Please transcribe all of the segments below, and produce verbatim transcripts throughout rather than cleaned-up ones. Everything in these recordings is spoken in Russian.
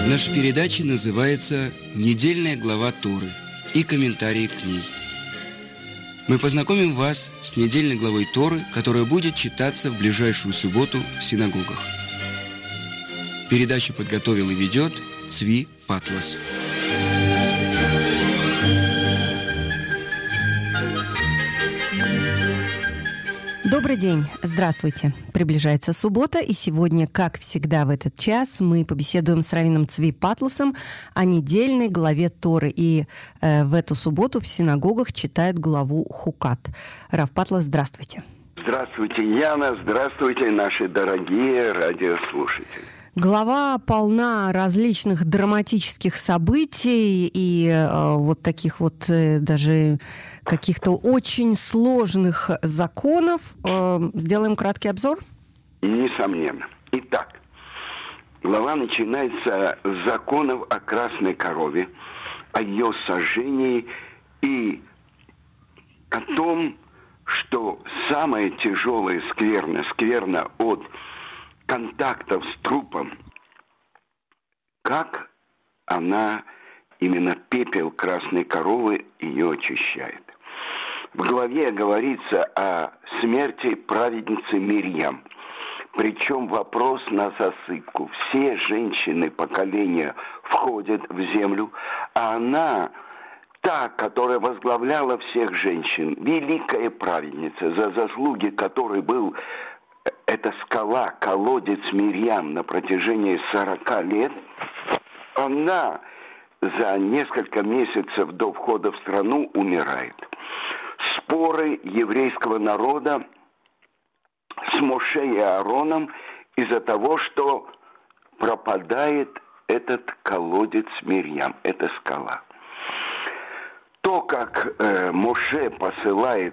Наша передача называется «Недельная глава Торы» и комментарии к ней. Мы познакомим вас с недельной главой Торы, которая будет читаться в ближайшую субботу в синагогах. Передачу подготовил и ведет Цви Патлас. Добрый день, здравствуйте. Приближается суббота, и сегодня, как всегда в этот час, мы побеседуем с раввином Цви Патласом о недельной главе Торы. И э, в эту субботу в синагогах читают главу Хукат. Рав Патлас, здравствуйте. Здравствуйте, Яна, здравствуйте, наши дорогие радиослушатели. Глава полна различных драматических событий и э, вот таких вот э, даже каких-то очень сложных законов. Э, сделаем краткий обзор? Несомненно. Итак, глава начинается с законов о красной корове, о ее сожжении и о том, что самое тяжелое скверно, скверно от контактов с трупом, как она, именно пепел красной коровы, ее очищает. В главе говорится о смерти праведницы Мирьям. Причем вопрос на засыпку. Все женщины поколения входят в землю, а она, та, которая возглавляла всех женщин, великая праведница, за заслуги которой был эта скала, колодец Мирьям на протяжении сорока лет, она за несколько месяцев до входа в страну умирает. Споры еврейского народа с Моше и Аароном из-за того, что пропадает этот колодец Мирьям, эта скала. То, как э, Моше посылает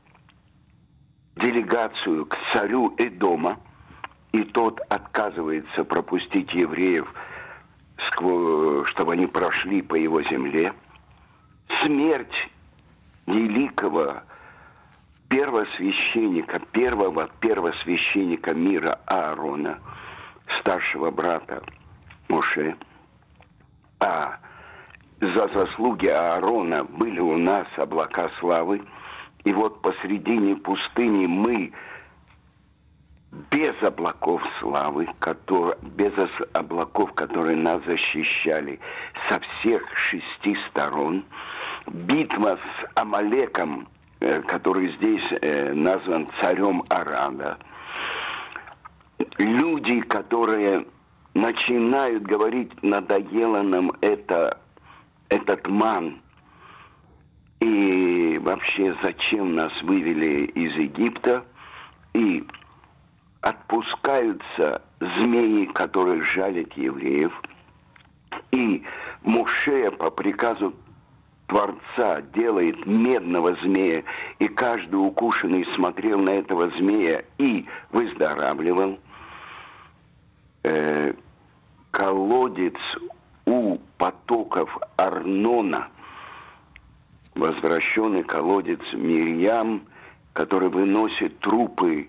делегацию к царю Эдома, и тот отказывается пропустить евреев, чтобы они прошли по его земле. Смерть великого первосвященника, первого первосвященника мира Аарона, старшего брата Моше. А за заслуги Аарона были у нас облака славы. И вот посредине пустыни мы без облаков славы, которые, без облаков, которые нас защищали со всех шести сторон. Битва с Амалеком, который здесь назван царем Арада. Люди, которые начинают говорить, надоело нам это, этот ман. И вообще, зачем нас вывели из Египта? И отпускаются змеи, которые жалят евреев. И Моше по приказу Творца делает медного змея, и каждый укушенный смотрел на этого змея и выздоравливал. Э, колодец у потоков Арнона, возвращенный колодец Мирьям, который выносит трупы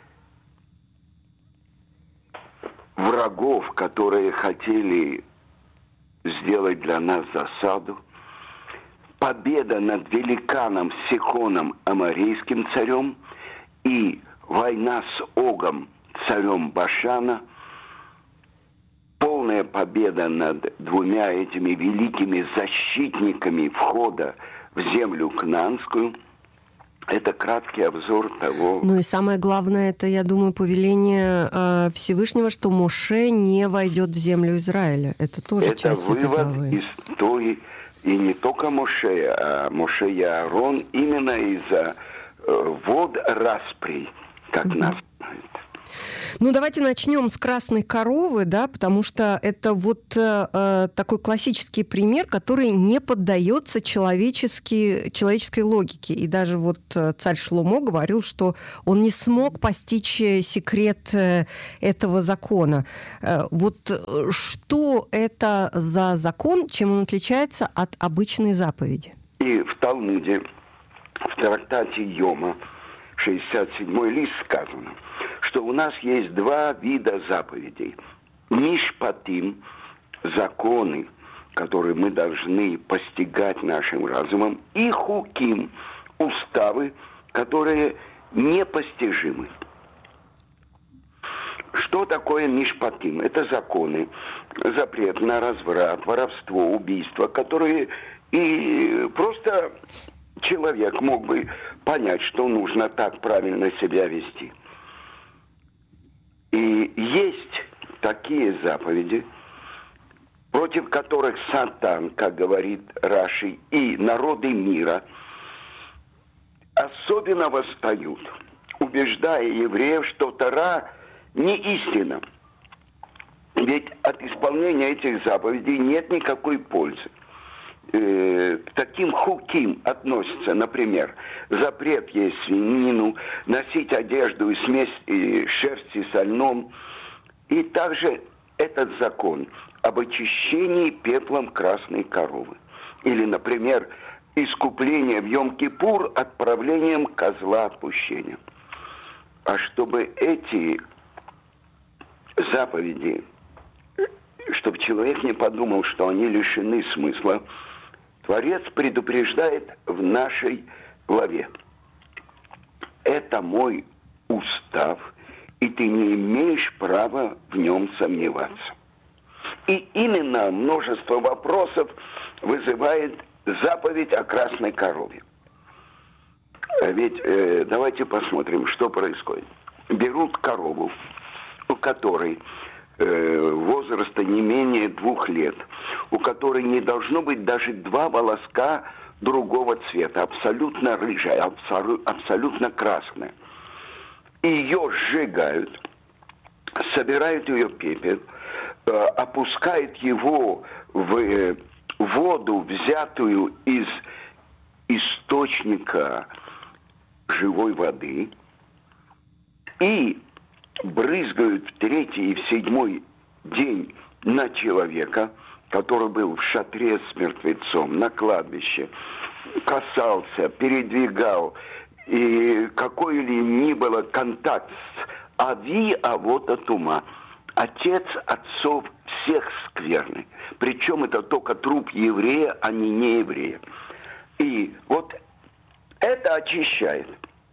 врагов, которые хотели сделать для нас засаду. Победа над великаном Сихоном, аморейским царем, и война с Огом, царем Башана. Полная победа над двумя этими великими защитниками входа в землю Кнаанскую. Это краткий обзор того. Ну и самое главное, это, я думаю, повеление э, Всевышнего, что Моше не войдет в землю Израиля. Это тоже это часть этой главы. Это вывод из той, и не только Моше, а Моше и Аарон, именно из-за э, вод распри, как угу. нас знают. Ну, давайте начнем с красной коровы, да, потому что это вот э, такой классический пример, который не поддается человеческой логике. И даже вот царь Шломо говорил, что он не смог постичь секрет этого закона. Э, вот что это за закон, чем он отличается от обычной заповеди? И в Талмуде, в трактате Йома, шестьдесят седьмой лист сказано, что у нас есть два вида заповедей. Мишпатим, законы, которые мы должны постигать нашим разумом, и хуким, уставы, которые непостижимы. Что такое мишпатим? Это законы, запрет на разврат, воровство, убийство, которые и просто человек мог бы понять, что нужно так правильно себя вести. И есть такие заповеди, против которых Сатан, как говорит Раши, и народы мира особенно восстают, убеждая евреев, что Тора не истина. Ведь от исполнения этих заповедей нет никакой пользы. Э, к таким хуким относятся, например, запрет есть свинину, носить одежду из смесь и шерсти со льном, и также этот закон об очищении пеплом красной коровы. Или, например, искупление в Йом-Кипур отправлением козла отпущения. А чтобы эти заповеди, чтобы человек не подумал, что они лишены смысла, Творец предупреждает в нашей главе. Это мой устав, и ты не имеешь права в нем сомневаться. И именно множество вопросов вызывает заповедь о красной корове. А ведь э, давайте посмотрим, что происходит. Берут корову, у которой э, возраста не менее двух лет, у которой не должно быть даже два волоска другого цвета, абсолютно рыжая, абсолю, абсолютно красная. И ее сжигают, собирают ее пепел, э, опускают его в э, воду, взятую из источника живой воды, и брызгают в третий и в седьмой день на человека, который был в шатре с мертвецом, на кладбище, касался, передвигал, и какой ли ни было контакт с Ави Авот Атума, отец отцов всех скверны. Причем это только труп еврея, а не не еврея. И вот это очищает.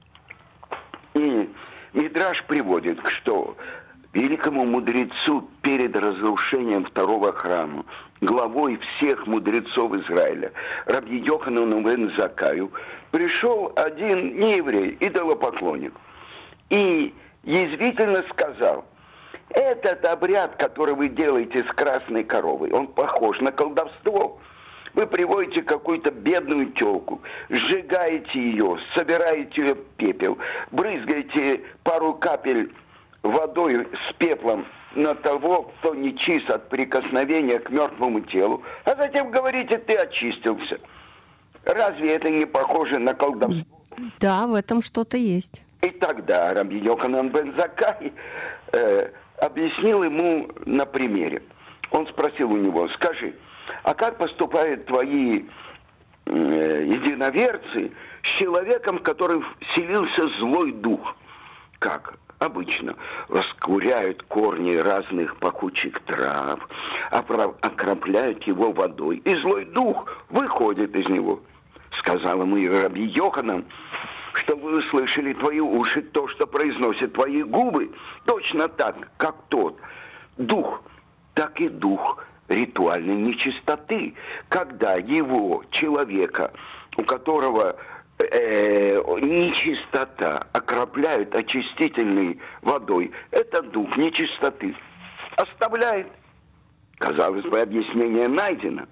И Мидраш приводит, что великому мудрецу перед разрушением второго храма, главой всех мудрецов Израиля, Раби Йоханану бен Заккаю, пришел один нееврей, идолопоклонник, и язвительно сказал: этот обряд, который вы делаете с красной коровой, он похож на колдовство. Вы приводите какую-то бедную телку, сжигаете ее, собираете ее пепел, брызгаете пару капель водой с пеплом на того, кто не чист от прикосновения к мертвому телу, а затем говорите: ты очистился. Разве это не похоже на колдовство? Да, в этом что-то есть. И тогда Раби Йоханан бен Заккай э, объяснил ему на примере. Он спросил у него: скажи, а как поступают твои э, единоверцы с человеком, в котором вселился злой дух? Как? Обычно раскуряют корни разных пахучих трав, окропляют его водой, и злой дух выходит из него. Сказал ему Раби Йоханан, что вы услышали твои уши то, что произносят твои губы, точно так, как тот дух, так и дух ритуальной нечистоты, когда его, человека, у которого э, нечистота, окропляют очистительной водой, это дух нечистоты, оставляет. Казалось бы, объяснение найдено.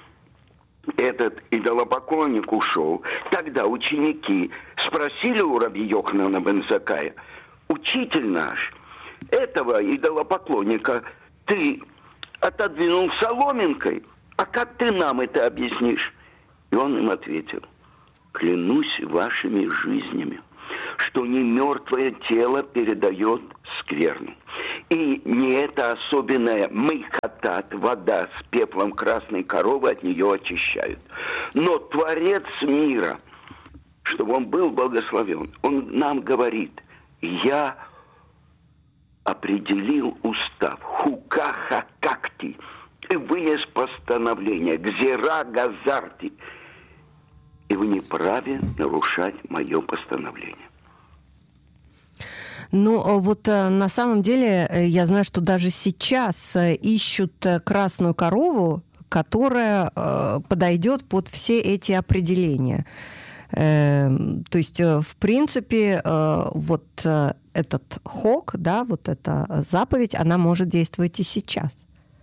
Этот идолопоклонник ушел. Тогда ученики спросили у Раби Йоханана бен Заккая: учитель наш, этого идолопоклонника ты отодвинул соломинкой, а как ты нам это объяснишь? И он им ответил: клянусь вашими жизнями, что не мертвое тело передает скверну. И не это особенная мейхатат, вода с пеплом красной коровы от нее очищают. Но Творец мира, чтобы он был благословен, он нам говорит: я определил устав, хукаха какти, и вы вынес постановление «Гзера газарти», и вы не праве нарушать мое постановление. Ну, вот на самом деле я знаю, что даже сейчас ищут красную корову, которая подойдет под все эти определения. То есть, в принципе, вот этот хок, да, вот эта заповедь, она может действовать и сейчас.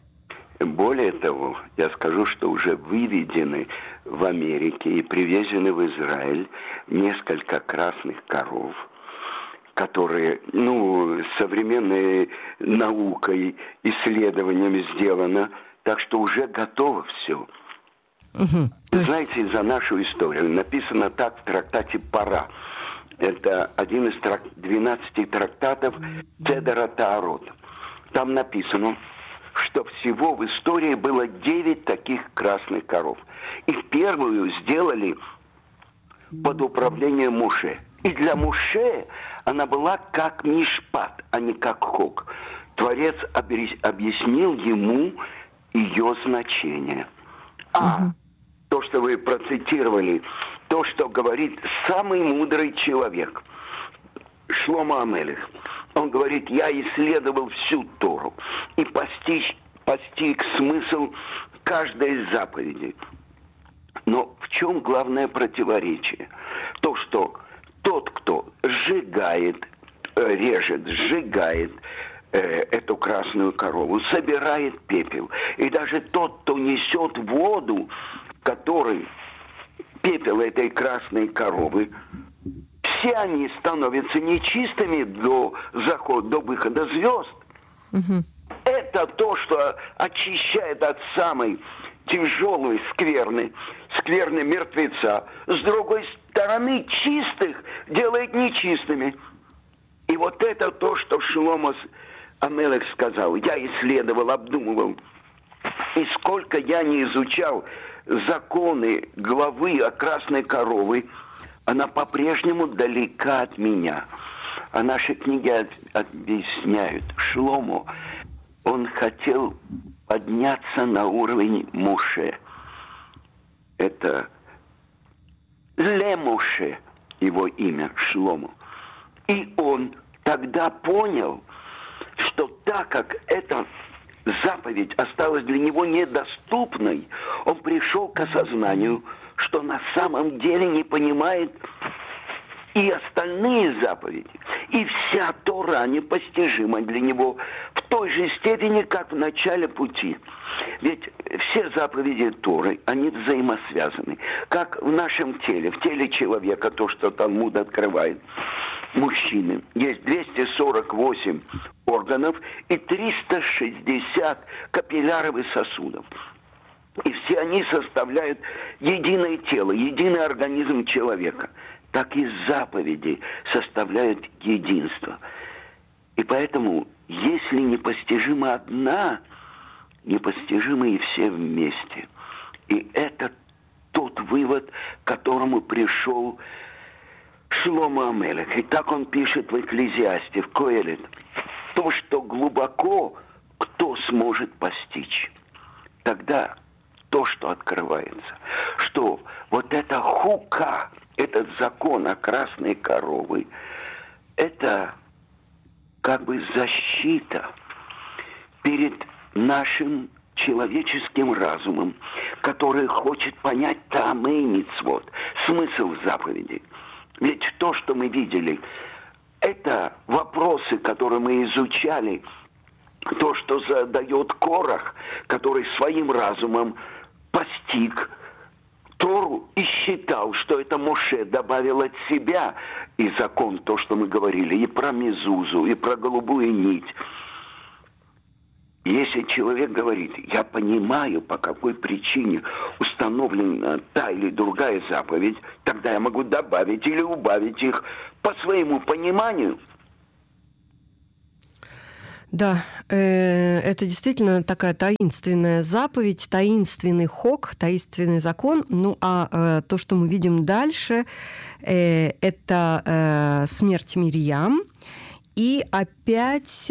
Более того, я скажу, что уже выведены в Америке и привезены в Израиль несколько красных коров, которые, ну, современной наукой, исследованиями сделано, так что уже готово все. Угу, есть... Знаете, за нашу историю написано так в трактате «Пара». Это один из трак... двенадцати трактатов Седера Таарот. Там написано, что всего в истории было девять таких красных коров. И первую сделали под управлением Моше. И для Моше она была как мишпат, а не как хок. Творец объяснил ему ее значение. А угу. то, что вы процитировали, то, что говорит самый мудрый человек, Шломо Амелех. Он говорит, я исследовал всю Тору и постиг, постиг смысл каждой из заповедей. Но в чем главное противоречие? То, что тот, кто сжигает, режет, сжигает э, эту красную корову, собирает пепел. И даже тот, кто несет воду, в которой пепел этой красной коровы, все они становятся нечистыми до захода, до выхода звезд. Угу. Это то, что очищает от самой тяжелой скверны, скверны мертвеца. С другой стороны, чистых делает нечистыми. И вот это то, что Шломо Амелех сказал. Я исследовал, обдумывал. И сколько я не изучал законы главы о красной корове, она по-прежнему далека от меня. А наши книги объясняют. Шломо, он хотел подняться на уровень Моше. Это Ле Моше, его имя, Шломо. И он тогда понял, что так как эта заповедь осталась для него недоступной, он пришел к осознанию, что на самом деле не понимает и остальные заповеди. И вся Тора непостижима для него в той же степени, как в начале пути. Ведь все заповеди Торы, они взаимосвязаны. Как в нашем теле, в теле человека, то, что Талмуд открывает, мужчины, есть двести сорок восемь органов и триста шестьдесят капилляров и сосудов. И все они составляют единое тело, единый организм человека. Так и заповеди составляют единство. И поэтому, если непостижима одна, непостижимы и все вместе. И это тот вывод, к которому пришел Шломо Амелех. И так он пишет в Экклезиасте, в Коэлет. То, что глубоко, кто сможет постичь? Тогда то, что открывается, что вот эта хука, этот закон о красной корове, это как бы защита перед нашим человеческим разумом, который хочет понять тамэ мицвот, смысл заповедей. Ведь то, что мы видели, это вопросы, которые мы изучали, то, что задает Корах, который своим разумом постиг Тору и считал, что это Моше добавил от себя и закон, то, что мы говорили, и про мезузу, и про голубую нить. Если человек говорит, я понимаю, по какой причине установлена та или другая заповедь, тогда я могу добавить или убавить их по своему пониманию. Да, э, это действительно такая таинственная заповедь, таинственный хок, таинственный закон. Ну, а э, то, что мы видим дальше, э, это э, смерть Мирьям. И опять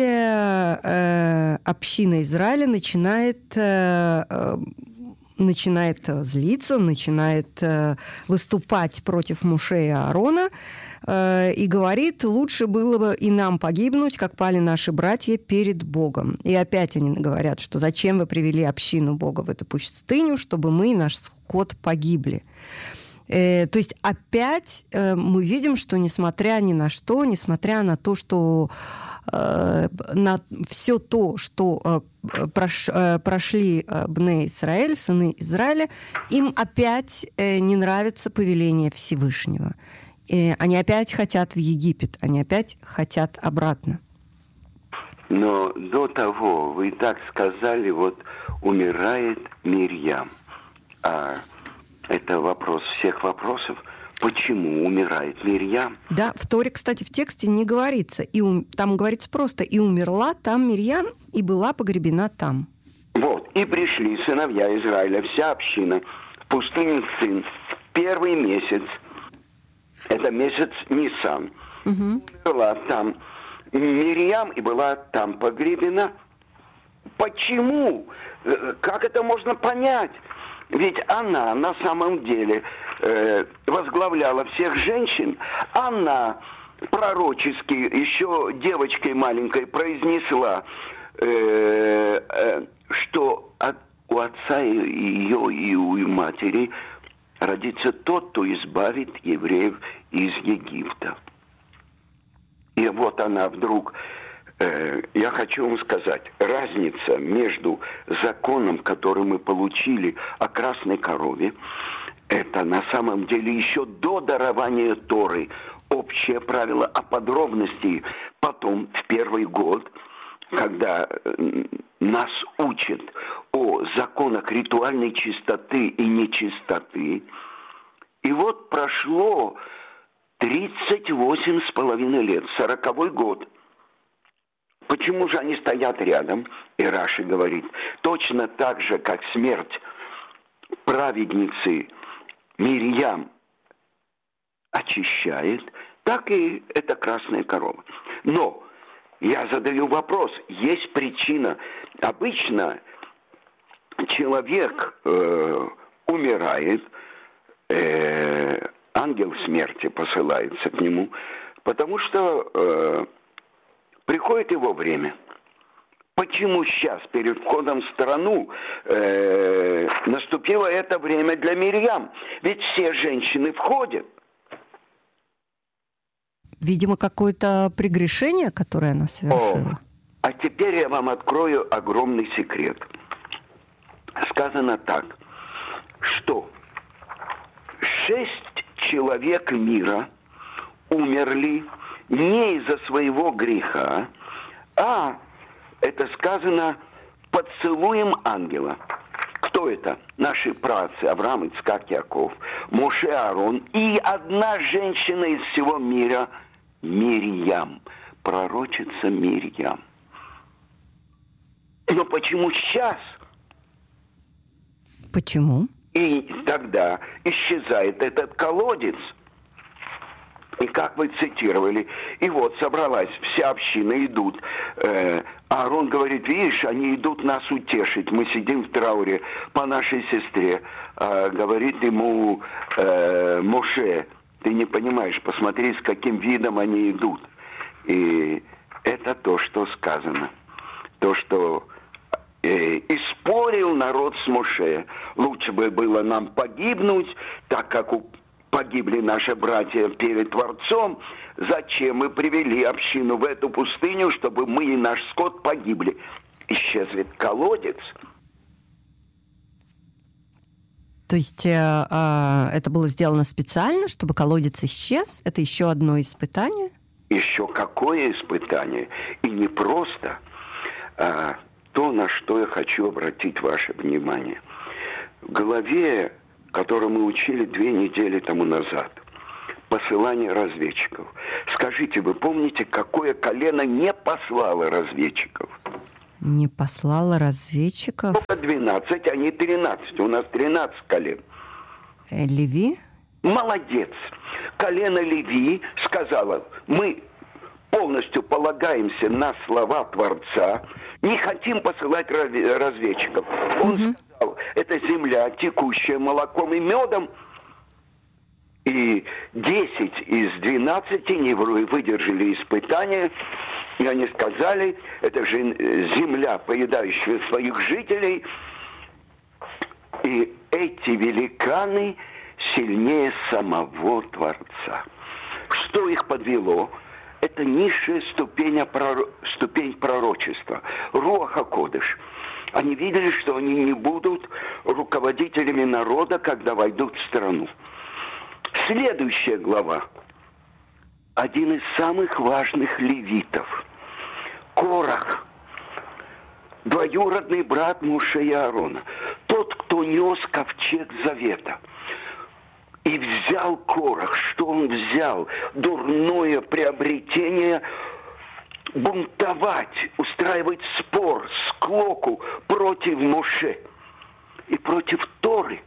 э, община Израиля начинает, э, начинает злиться, начинает э, выступать против Моше и Аарона э, и говорит, лучше было бы и нам погибнуть, как пали наши братья перед Богом. И опять они говорят, что зачем вы привели общину Бога в эту пустыню, чтобы мы и наш скот погибли. Э, то есть опять э, мы видим, что несмотря ни на что, несмотря на то, что э, на все то, что э, прош, э, прошли э, Бней Исраэль, сыны Израиля, им опять э, не нравится повеление Всевышнего. Э, они опять хотят в Египет, они опять хотят обратно. Но до того вы так сказали, вот умирает Мирьям. А это вопрос всех вопросов. Почему умирает Мирьям? Да, в Торе, кстати, в тексте не говорится. И ум... Там говорится просто «и умерла там Мирьям, и была погребена там». Вот. И пришли сыновья Израиля, вся община, в пустыню Цин, в первый месяц. Это месяц Нисан. Угу. Умерла там Мирьям, и была там погребена. Почему? Как это можно понять? Ведь она на самом деле э, возглавляла всех женщин. Она пророчески, еще девочкой маленькой, произнесла, э, э, что от, у отца ее и у ее матери родится тот, кто избавит евреев из Египта. И вот она вдруг... Я хочу вам сказать, разница между законом, который мы получили о красной корове, это на самом деле еще до дарования Торы общее правило, а подробности потом, в первый год, когда нас учат о законах ритуальной чистоты и нечистоты. И вот прошло тридцать восемь с половиной лет, сороковой год. Почему же они стоят рядом? И Раши говорит, точно так же, как смерть праведницы Мирьям очищает, так и эта красная корова. Но я задаю вопрос, есть причина. Обычно человек э, умирает, э, ангел смерти посылается к нему, потому что... Э, приходит его время. Почему сейчас, перед входом в страну, э, наступило это время для Мирьям? Ведь все женщины входят. Видимо, какое-то прегрешение, которое она совершила. О, а теперь я вам открою огромный секрет. Сказано так, что шесть человек мира умерли не из-за своего греха, а, это сказано, поцелуем ангела. Кто это? Наши праотцы Авраам, Ицхак, Яков, Моше, Аарон и одна женщина из всего мира, Мирьям, пророчица Мирьям. Но почему сейчас? Почему? И тогда исчезает этот колодец. И как вы цитировали, и вот собралась вся община, идут. Э, Аарон говорит, видишь, они идут нас утешить, мы сидим в трауре по нашей сестре. А говорит ему э, Моше, ты не понимаешь, посмотри, с каким видом они идут. И это то, что сказано. То, что э, испорил народ с Моше. Лучше бы было нам погибнуть, так как у погибли наши братья перед Творцом, зачем мы привели общину в эту пустыню, чтобы мы и наш скот погибли? Исчезнет колодец. То есть э, э, это было сделано специально, чтобы колодец исчез? Это еще одно испытание? Еще какое испытание? И не просто. А то, на что я хочу обратить ваше внимание. В главе, которую мы учили две недели тому назад, посылание разведчиков. Скажите, вы помните, какое колено не послало разведчиков? Не послало разведчиков? Только двенадцать, а не тринадцать. У нас тринадцать колен. Э, Леви? Молодец. Колено Леви сказала, мы полностью полагаемся на слова Творца, не хотим посылать разведчиков. Он угу. сказал, это земля, текущая молоком и медом. И десять из двенадцати не выдержали испытания. И они сказали, это же земля, поедающая своих жителей. И эти великаны сильнее самого Творца. Что их подвело? Это низшая ступень, прор... ступень пророчества. Руах ха-Кодеш. Они видели, что они не будут руководителями народа, когда войдут в страну. Следующая глава. Один из самых важных левитов. Корах. Двоюродный брат Моше и Аарона. Тот, кто нес ковчег завета. И взял Корах. Что он взял? Дурное приобретение бунтовать, устраивать спор, склоку против Моше и против Торы.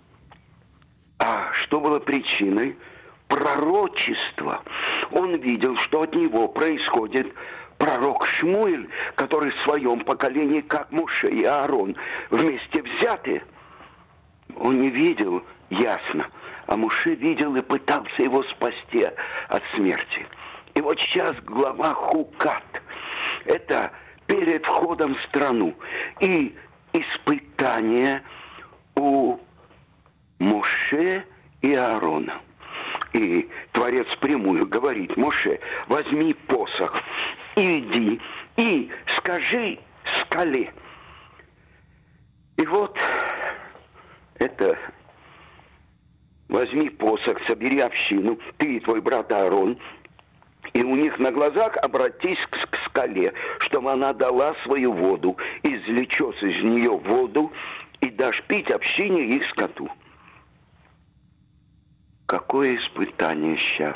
А что было причиной? Пророчество. Он видел, что от него происходит пророк Шмуэль, который в своем поколении, как Моше и Аарон, вместе взяты. Он не видел ясно, а Моше видел и пытался его спасти от смерти. И вот сейчас глава Хукат. Это перед входом в страну. И испытание у Моше и Аарона. И Творец прямую говорит: Моше, возьми посох, иди и скажи скале. И вот это: возьми посох, собери общину, ты и твой брат Аарон, и у них на глазах обратись к, к скале, чтобы она дала свою воду, извлечешь из нее воду и дашь пить общине и их скоту. Какое испытание сейчас?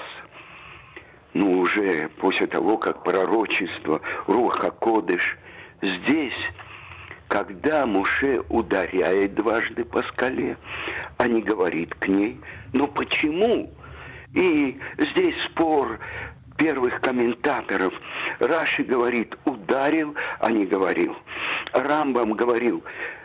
Ну, уже после того, как пророчество Руах ха-Кодеш здесь, когда Моше ударяет дважды по скале, а не говорит к ней, но почему? И здесь спор первых комментаторов. Раши говорит, ударил, а не говорил. Рамбам говорил,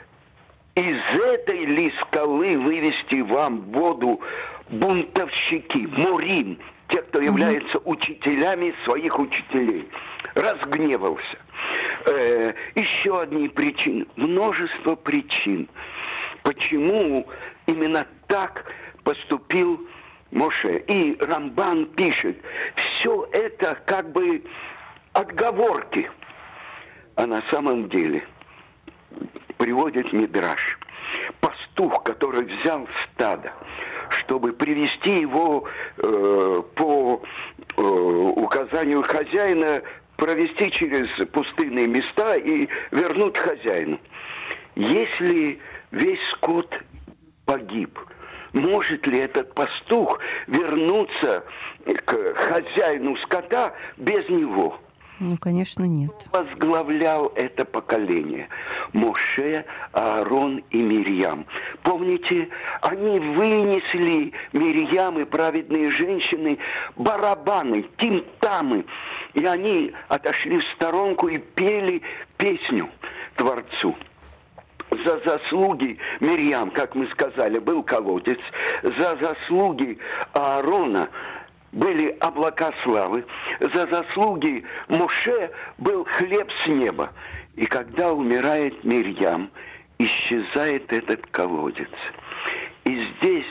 из этой ли скалы вывести вам воду бунтовщики, мурим, те, кто являются учителями своих учителей. Разгневался. Э, еще одни причины. Множество причин. Почему именно так поступил Моше. И Рамбан пишет, все это как бы отговорки. А на самом деле приводит Мидраш. Пастух, который взял стадо, чтобы привести его э, по э, указанию хозяина, провести через пустынные места и вернуть хозяину. Если весь скот погиб, может ли этот пастух вернуться к хозяину скота без него? Ну, конечно, нет. Кто возглавлял это поколение? Моше, Аарон и Мирьям. Помните, они вынесли, Мирьям и праведные женщины, барабаны, тимтамы. И они отошли в сторонку и пели песню Творцу. За заслуги Мирьям, как мы сказали, был колодец. За заслуги Аарона были облака славы. За заслуги Моше был хлеб с неба. И когда умирает Мирьям, исчезает этот колодец. И здесь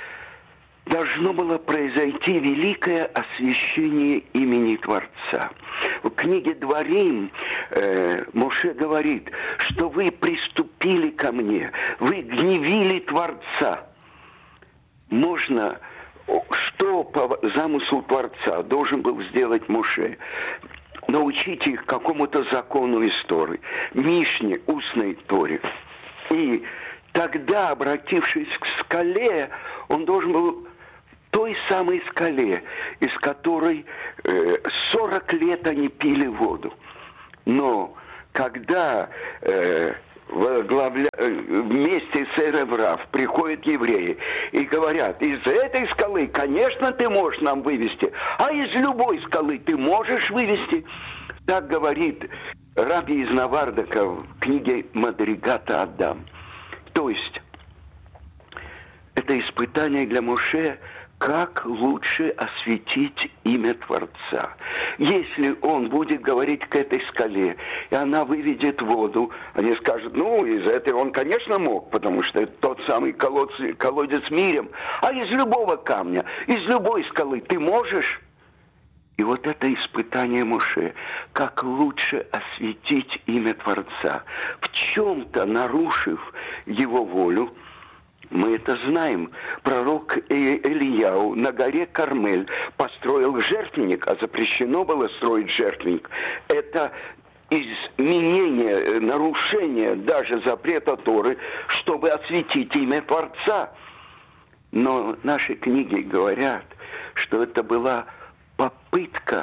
должно было произойти великое освящение имени Творца. В книге Дворим э, Моше говорит, что вы приступили ко мне, вы гневили Творца. Можно... Что по замыслу Творца должен был сделать Моше? Научить их какому-то закону истории, Мишне, устной Торе. И тогда, обратившись к скале, он должен был той самой скале, из которой э, сорок лет они пили воду. Но когда э, возглавля... вместе с Эреврав приходят евреи и говорят, из этой скалы, конечно, ты можешь нам вывести, а из любой скалы ты можешь вывести. Так говорит Раби из Навардака в книге Мадригата Адам. То есть, это испытание для Моше, как лучше осветить имя Творца. Если он будет говорить к этой скале, и она выведет воду, они скажут, ну, из этой он, конечно, мог, потому что это тот самый колодец, колодец Мирьям. А из любого камня, из любой скалы ты можешь? И вот это испытание Моше, как лучше осветить имя Творца, в чем-то нарушив его волю. Мы это знаем. Пророк Ильяу на горе Кармель построил жертвенник, а запрещено было строить жертвенник. Это изменение, нарушение даже запрета Торы, чтобы осветить имя Творца. Но наши книги говорят, что это была попытка,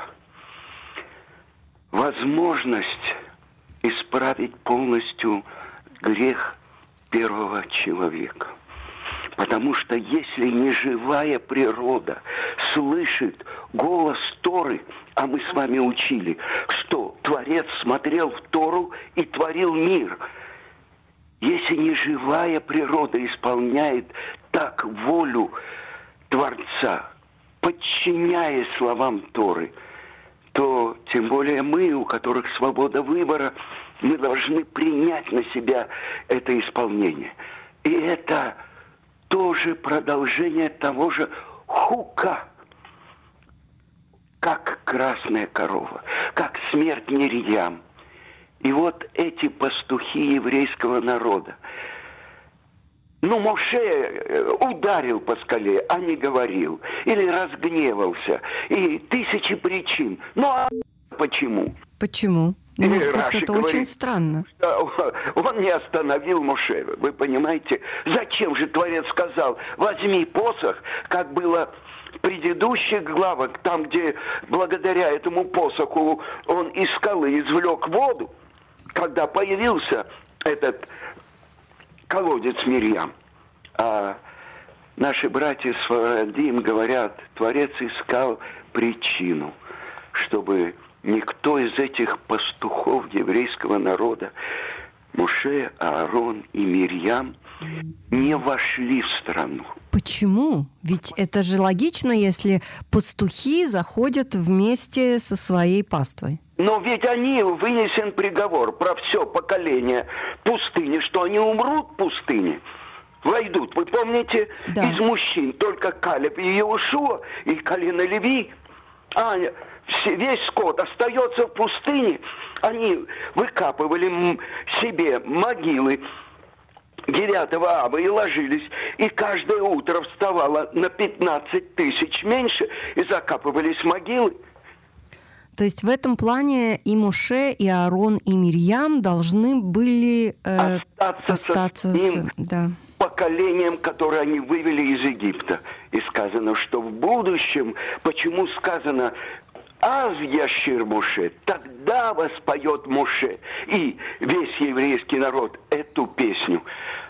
возможность исправить полностью грех первого человека. Потому что если неживая природа слышит голос Торы, а мы с вами учили, что Творец смотрел в Тору и творил мир. Если неживая природа исполняет так волю Творца, подчиняясь словам Торы, то тем более мы, у которых свобода выбора, мы должны принять на себя это исполнение. И это тоже продолжение того же хука, как красная корова, как смерть Мирьям. И вот эти пастухи еврейского народа. Ну, Моше ударил по скале, а не говорил. Или разгневался. И тысячи причин. Ну, а почему? Почему? Ну, это, это говорит, очень странно. Он не остановил Моше. Вы понимаете? Зачем же Творец сказал, возьми посох, как было в предыдущих главах, там, где благодаря этому посоху он из скалы извлек воду, когда появился этот колодец Мирьям. А наши братья Сфарадим говорят, Творец искал причину, чтобы никто из этих пастухов еврейского народа, Моше, Аарон и Мирьям, не вошли в страну. Почему? Ведь это же логично, если пастухи заходят вместе со своей паствой. Но ведь они, вынесен приговор про все поколение пустыни, что они умрут в пустыне, войдут. Вы помните, да. Из мужчин только Калеб и Иошуа, и колено Леви, а весь скот остается в пустыне. Они выкапывали себе могилы девятого аба и ложились, и каждое утро вставало на пятнадцать тысяч меньше, и закапывались могилы. То есть в этом плане и Моше, и Аарон, и Мирьям должны были э, остаться, остаться с ним, да. поколением, которое они вывели из Египта. И сказано, что в будущем, почему сказано «Аз яшир Моше», тогда воспоет Моше и весь еврейский народ эту песню.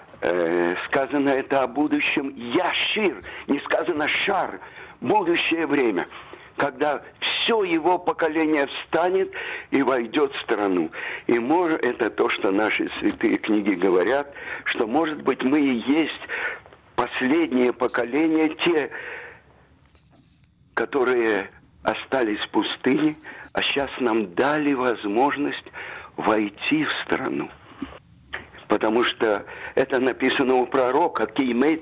Э, сказано это о будущем яшир, не сказано шар, будущее время, когда все его поколение встанет и войдет в страну. И может, это то, что наши святые книги говорят, что, может быть, мы и есть последнее поколение, те, которые остались в пустыне, а сейчас нам дали возможность войти в страну. Потому что это написано у пророка, как в дни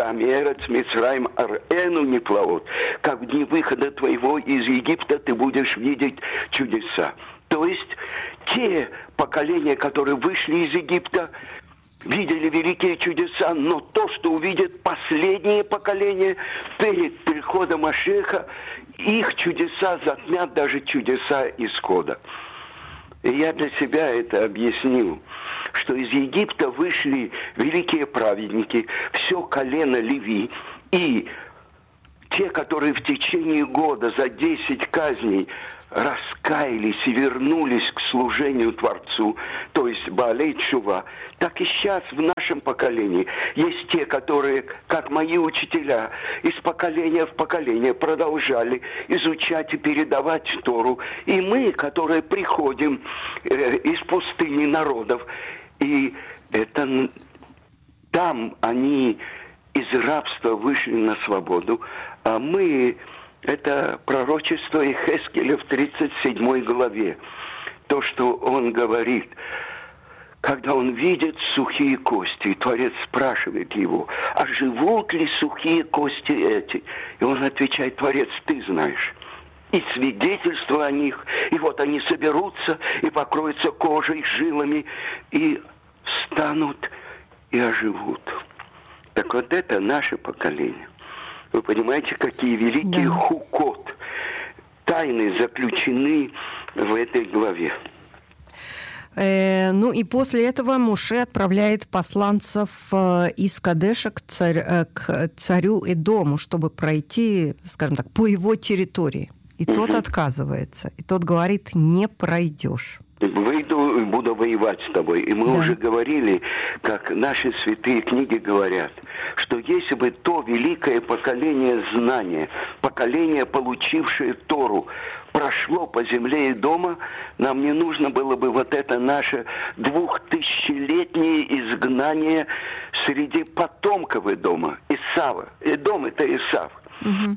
выхода твоего из Египта ты будешь видеть чудеса. То есть те поколения, которые вышли из Египта, видели великие чудеса, но то, что увидят последнее поколение перед приходом Машеха, их чудеса затмят даже чудеса исхода. И я для себя это объяснил, что из Египта вышли великие праведники, все колено Леви, и те, которые в течение года за десять казней раскаялись и вернулись к служению Творцу, то есть Баалей Тшува, так и сейчас в нашем поколении есть те, которые, как мои учителя, из поколения в поколение продолжали изучать и передавать Тору. И мы, которые приходим э, из пустыни народов, и это там они из рабства вышли на свободу, а мы... Это пророчество Иехескеля в тридцать седьмой главе. То, что он говорит, когда он видит сухие кости, и Творец спрашивает его, а живут ли сухие кости эти? И он отвечает: Творец, ты знаешь. И свидетельство о них, и вот они соберутся, и покроются кожей, жилами, и встанут, и оживут. Так вот это наше поколение. Вы понимаете, какие великие да. хукот, тайны заключены в этой главе. Э, ну и после этого Моше отправляет посланцев э, из Кадеша к, царь, э, к царю Эдому, чтобы пройти, скажем так, по его территории. И угу. тот отказывается. И тот говорит: не пройдешь. Выйду и буду воевать с тобой. И мы да. уже говорили, как наши святые книги говорят, что если бы то великое поколение знания, поколение, получившее Тору, прошло по земле Эдома, нам не нужно было бы вот это наше двухтысячелетнее изгнание среди потомков Эдома, Исава. Эдом — это Исав. Угу.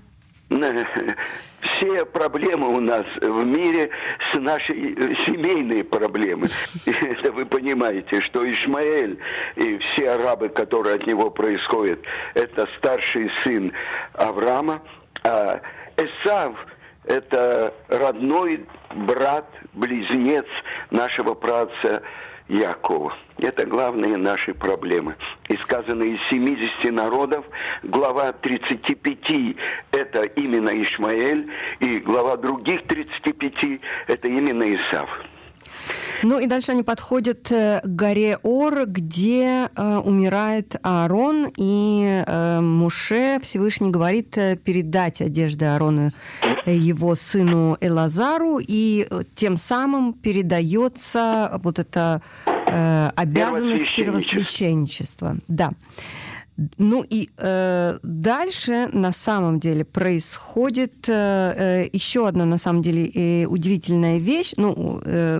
Все проблемы у нас в мире с нашей семейной проблемой. Это вы понимаете, что Ишмаэль и все арабы, которые от него происходят, это старший сын Авраама, а Эсав — это родной брат, близнец нашего праотца Якова. Это главные наши проблемы. И сказано, из семидесяти народов глава тридцати пяти это именно Ишмаэль, и глава других тридцати пяти это именно Исав. Ну и дальше они подходят к горе Ор, где э, умирает Аарон, и э, Моше Всевышний говорит передать одежды Аарона его сыну Элазару, и тем самым передается вот эта э, обязанность первосвященничества. Да. Ну и э, дальше на самом деле происходит э, еще одна на самом деле э, удивительная вещь. Ну, э,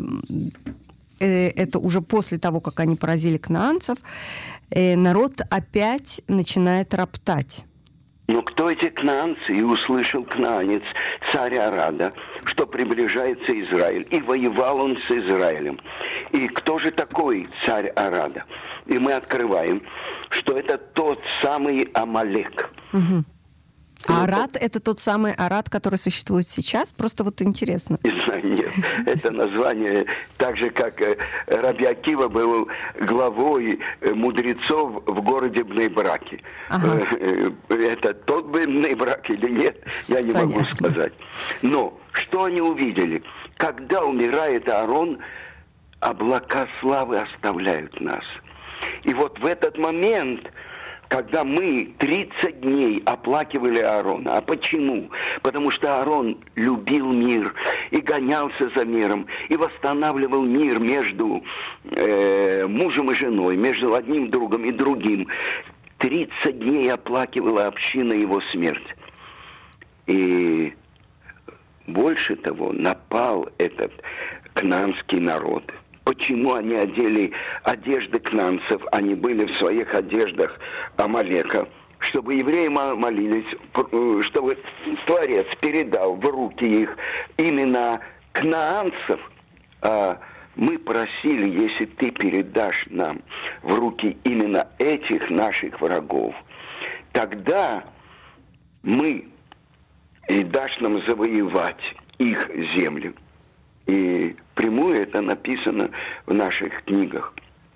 э, это уже после того, как они поразили кнаанцев, э, народ опять начинает роптать. Но кто эти кнаанцы? И услышал кнаанец, царь Арада, что приближается Израиль. И воевал он с Израилем. И кто же такой царь Арада? И мы открываем, что это тот самый Амалек. Угу. А Арад – это тот самый Арад, который существует сейчас? Просто вот интересно. Нет, это название, так же, как Раби Акива был главой мудрецов в городе Бней-Браке. Ага. Это тот Бней-Брак или нет, я не Понятно. могу сказать. Но что они увидели? Когда умирает Аарон, облака славы оставляют нас. И вот в этот момент, когда мы тридцать дней оплакивали Аарона. А почему? Потому что Аарон любил мир и гонялся за миром, и восстанавливал мир между э, мужем и женой, между одним другом и другим. тридцать дней оплакивала община его смерть. И больше того, напал этот кнаанский народ. Почему они одели одежды кнаанцев, они были в своих одеждах Амалека, чтобы евреи молились, чтобы Творец передал в руки их именно кнаанцев. А мы просили, если ты передашь нам в руки именно этих наших врагов, тогда мы и дашь нам завоевать их землю. И прямую это написано в наших книгах.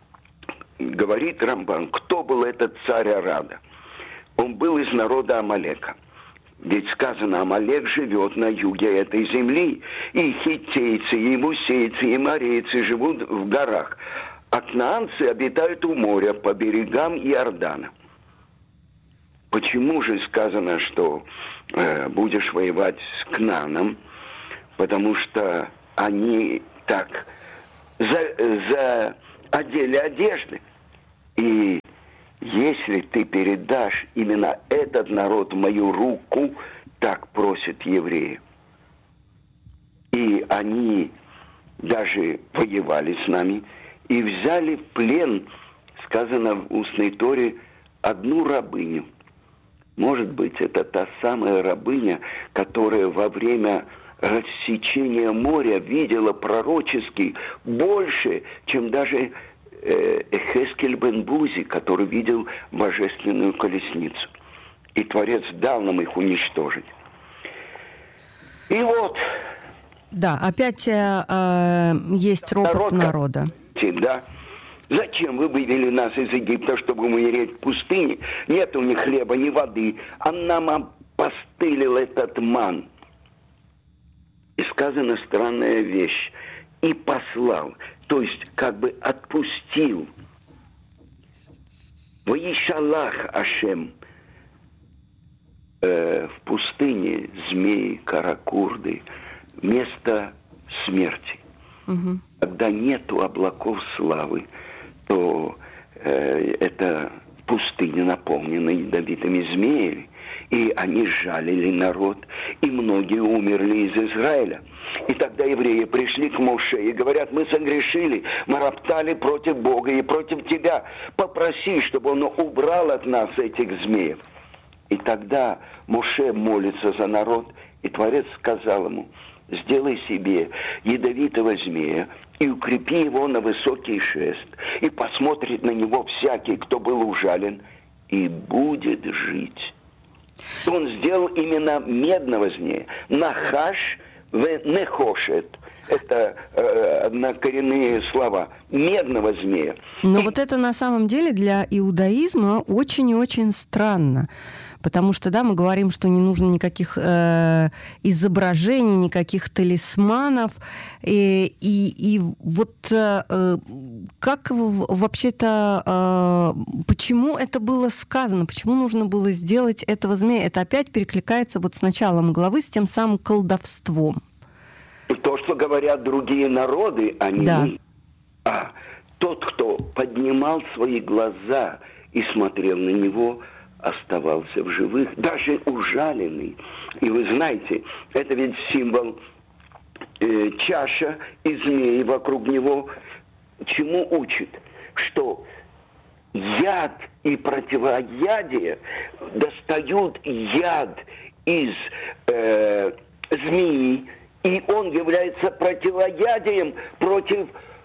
Говорит Рамбан, кто был этот царь Арада? Он был из народа Амалека. Ведь сказано, Амалек живет на юге этой земли. И хиттейцы, и мусейцы, и морейцы живут в горах. А кнаанцы обитают у моря по берегам Иордана. Почему же сказано, что э, будешь воевать с Кнааном, потому что они так за, за одели одежды. И если ты передашь именно этот народ в мою руку, так просят евреи. И они даже воевали с нами и взяли в плен, сказано в устной Торе, одну рабыню. Может быть, это та самая рабыня, которая во время рассечения моря видела пророчески больше, чем даже э, Эхескель бен Бузи, который видел божественную колесницу. И Творец дал нам их уничтожить. И вот... Да, опять э, есть ропот народа. Да. Зачем вы вывели нас из Египта, чтобы умереть в пустыне? Нет у них хлеба, ни воды, а нам опостылил этот ман. И сказана странная вещь. И послал, то есть как бы отпустил. Ваишалах Ашем. Э, в пустыне змеи, каракурды, место смерти. Угу. Когда нету облаков славы, то э, это пустыня наполнена ядовитыми змеями, и они жалили народ, и многие умерли из Израиля. И тогда евреи пришли к Моше и говорят: мы согрешили, мы роптали против Бога и против тебя. Попроси, чтобы он убрал от нас этих змеев. И тогда Моше молится за народ, и Творец сказал ему: сделай себе ядовитого змея и укрепи его на высокий шест, и посмотрит на него всякий, кто был ужален, и будет жить. Он сделал именно медного змея. Нахаш в нехошет. Это э, однокоренные слова. Медного змея. Но вот это на самом деле для иудаизма очень и очень странно. Потому что, да, мы говорим, что не нужно никаких э, изображений, никаких талисманов. И, и, и вот э, как вообще-то, э, почему это было сказано, почему нужно было сделать этого змея? Это опять перекликается вот с началом главы, с тем самым колдовством. То, что говорят другие народы, они... Да. А тот, кто поднимал свои глаза и смотрел на него, оставался в живых, даже ужаленный. И вы знаете, это ведь символ э, чаша и змеи вокруг него. Чему учит? Что яд и противоядие достают яд из э, змеи, и он является противоядием против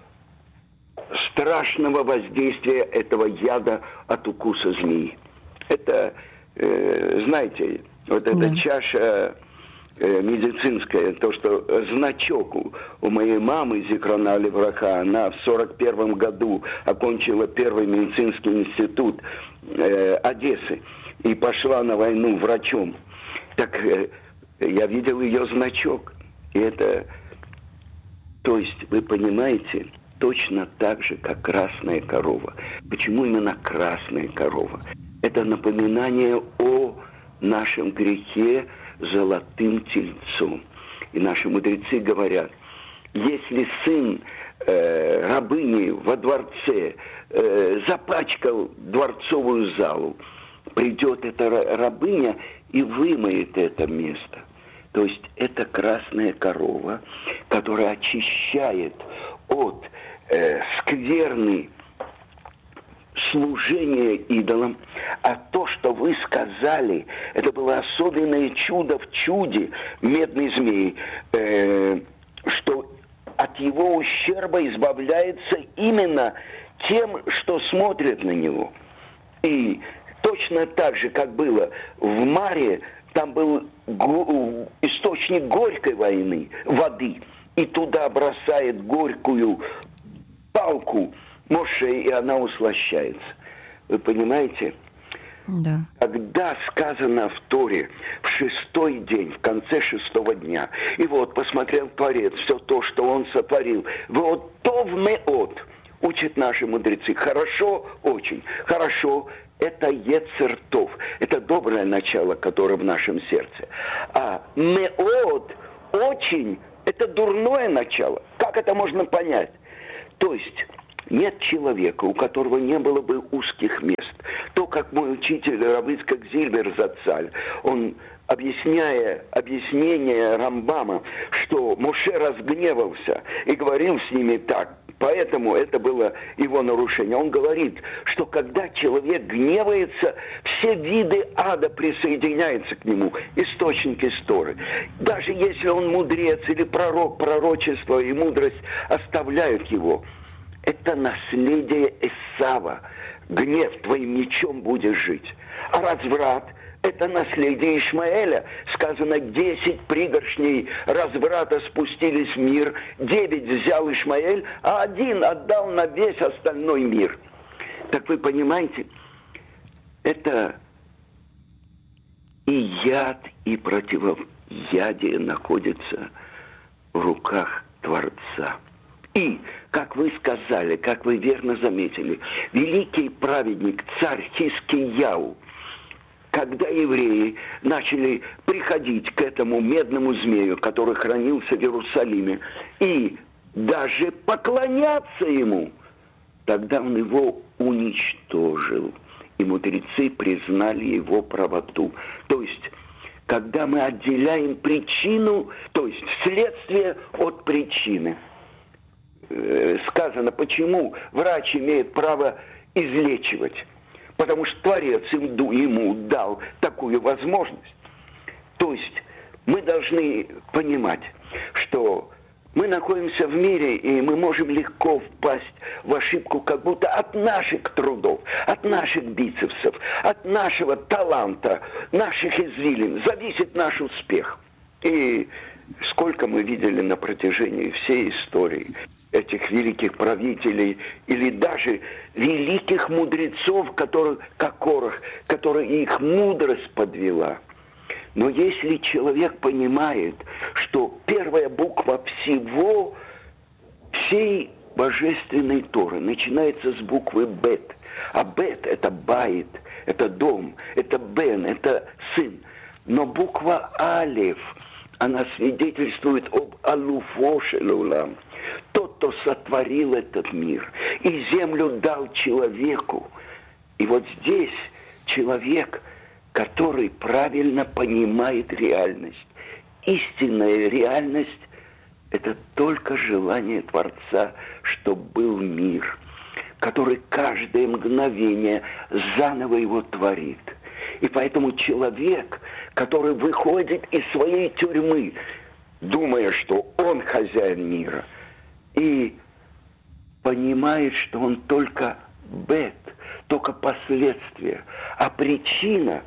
страшного воздействия этого яда от укуса змеи. Это, э, знаете, вот эта да. чаша э, медицинская, то, что значок у, у моей мамы, Зикрона Левраха, она в сорок первом году окончила первый медицинский институт э, Одессы и пошла на войну врачом. Так э, я видел ее значок. И это, то есть, вы понимаете, точно так же, как красная корова. Почему именно красная корова? Это напоминание о нашем грехе золотым тельцом. И наши мудрецы говорят: если сын э, рабыни во дворце э, запачкал дворцовую залу, придет эта рабыня и вымоет это место. То есть это красная корова, которая очищает от э, скверны служение идолам. А то, что вы сказали, это было особенное чудо в чуде медной змеи, э, что от его ущерба избавляется именно тем, что смотрят на него. И точно так же, как было в Маре, там был го- источник горькой войны, воды, и туда бросает горькую палку Моше, и она услощается. Вы понимаете? Да. Когда сказано в Торе в шестой день, в конце шестого дня, и вот посмотрел Творец все то, что он сотворил, вот тов меот, учат наши мудрецы. Хорошо, очень. Хорошо. Это ецер тов. Это доброе начало, которое в нашем сердце. А меот, очень, это дурное начало. Как это можно понять? То есть нет человека, у которого не было бы узких мест. То, как мой учитель Рав Ицхак Зильбер Зацаль, он, объясняя объяснение Рамбама, что Моше разгневался и говорил с ними так, поэтому это было его нарушение. Он говорит, что когда человек гневается, все виды ада присоединяются к нему, источники Торы. Даже если он мудрец или пророк, пророчество и мудрость оставляют его. Это наследие Эсава. Гнев твоим мечом будешь жить. А разврат – это наследие Ишмаэля. Сказано, десять пригоршней разврата спустились в мир, девять взял Ишмаэль, а один отдал на весь остальной мир. Так вы понимаете, это и яд, и противоядие находятся в руках Творца. И, как вы сказали, как вы верно заметили, великий праведник, царь Хискияу, когда евреи начали приходить к этому медному змею, который хранился в Иерусалиме, и даже поклоняться ему, тогда он его уничтожил. И мудрецы признали его правоту. То есть, когда мы отделяем причину, то есть следствие от причины, сказано, почему врач имеет право излечивать. Потому что Творец ему дал такую возможность. То есть мы должны понимать, что мы находимся в мире, и мы можем легко впасть в ошибку, как будто от наших трудов, от наших бицепсов, от нашего таланта, наших извилин зависит наш успех. И сколько мы видели на протяжении всей истории этих великих правителей или даже великих мудрецов, которых, как Корах, которые их мудрость подвела. Но если человек понимает, что первая буква всего, всей божественной Торы начинается с буквы Бет, а Бет – это Байт, это дом, это Бен, это сын. Но буква Алеф, она свидетельствует об Алуфо шель олам. Тот, кто сотворил этот мир и землю дал человеку. И вот здесь человек, который правильно понимает реальность. Истинная реальность – это только желание Творца, чтобы был мир, который каждое мгновение заново его творит. И поэтому человек, который выходит из своей тюрьмы, думая, что он хозяин мира, и понимает, что он только бет, только последствия, а причина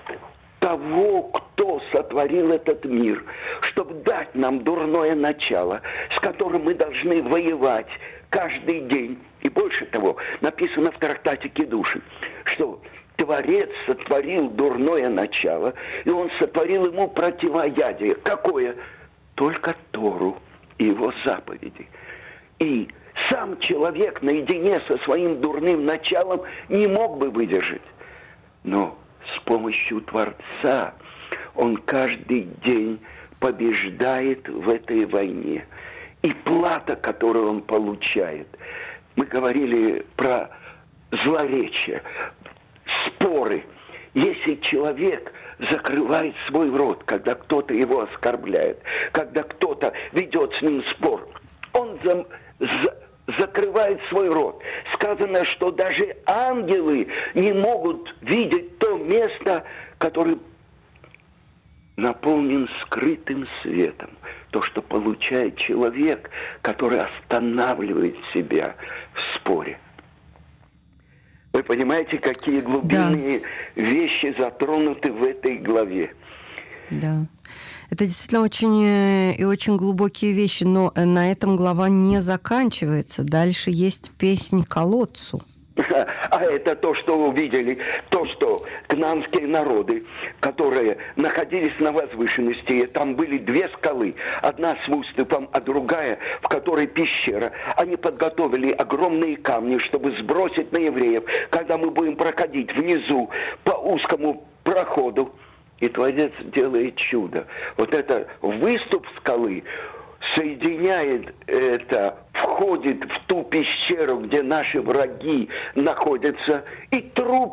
того, кто сотворил этот мир, чтобы дать нам дурное начало, с которым мы должны воевать каждый день. И больше того, написано в трактате Кидушин, что Творец сотворил дурное начало, и он сотворил ему противоядие. Какое? Только Тору и его заповеди. И сам человек наедине со своим дурным началом не мог бы выдержать. Но с помощью Творца он каждый день побеждает в этой войне. И плата, которую он получает. Мы говорили про злоречие, споры. Если человек закрывает свой рот, когда кто-то его оскорбляет, когда кто-то ведет с ним спор, он за, за, закрывает свой рот. Сказано, что даже ангелы не могут видеть то место, которое наполнен скрытым светом. То, что получает человек, который останавливает себя в споре. Вы понимаете, какие глубинные да. вещи затронуты в этой главе? Да. Это действительно очень и очень глубокие вещи, но на этом глава не заканчивается. Дальше есть песнь колодцу. А это то, что вы увидели, то, что кнаанские народы, которые находились на возвышенности, там были две скалы, одна с выступом, а другая, в которой пещера. Они подготовили огромные камни, чтобы сбросить на евреев, когда мы будем проходить внизу по узкому проходу. И Творец делает чудо. Вот это выступ скалы соединяет это, входит в ту пещеру, где наши враги находятся, и труп